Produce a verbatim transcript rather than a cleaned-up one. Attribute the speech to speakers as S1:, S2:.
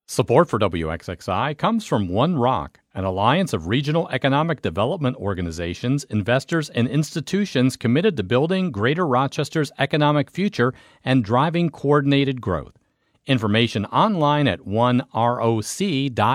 S1: Support for W X X I comes from One Rock, an alliance of regional economic development organizations, investors, and institutions committed to building Greater Rochester's economic future and driving coordinated growth. Information online at one roc dot